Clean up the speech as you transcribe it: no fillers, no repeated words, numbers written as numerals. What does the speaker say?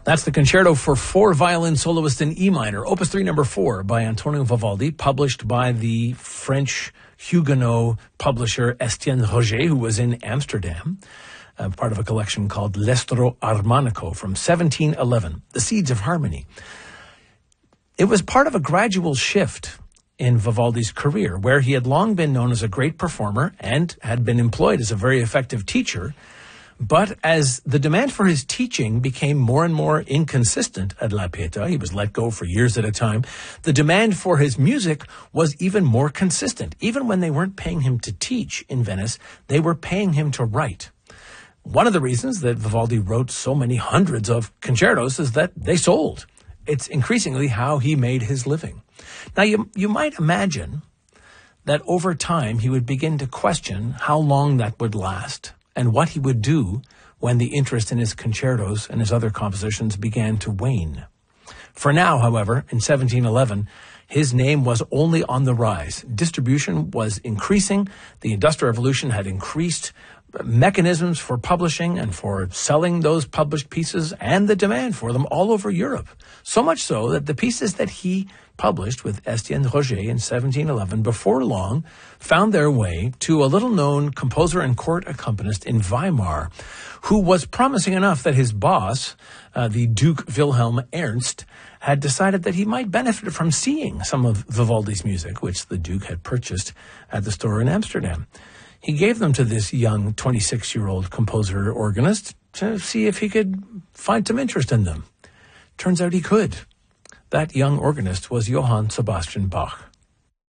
That's the Concerto for Four Violin Soloist in E minor, Opus 3 number 4 by Antonio Vivaldi, published by the French Huguenot publisher Estienne Roger, who was in Amsterdam, part of a collection called L'Estro Armonico from 1711, The Seeds of Harmony. It was part of a gradual shift in Vivaldi's career, where he had long been known as a great performer and had been employed as a very effective teacher. But as the demand for his teaching became more and more inconsistent at La Pietà, he was let go for years at a time, the demand for his music was even more consistent. Even when they weren't paying him to teach in Venice, they were paying him to write. One of the reasons that Vivaldi wrote so many hundreds of concertos is that they sold. It's increasingly how he made his living. Now, you might imagine that over time he would begin to question how long that would last and what he would do when the interest in his concertos and his other compositions began to wane. For now, however, in 1711, his name was only on the rise. Distribution was increasing. The Industrial Revolution had increased mechanisms for publishing and for selling those published pieces and the demand for them all over Europe. So much so that the pieces that he published with Estienne Roger in 1711 before long found their way to a little-known composer and court accompanist in Weimar, who was promising enough that his boss, the Duke Wilhelm Ernst, had decided that he might benefit from seeing some of Vivaldi's music, which the Duke had purchased at the store in Amsterdam. He gave them to this young 26-year-old composer-organist to see if he could find some interest in them. Turns out he could. That young organist was Johann Sebastian Bach.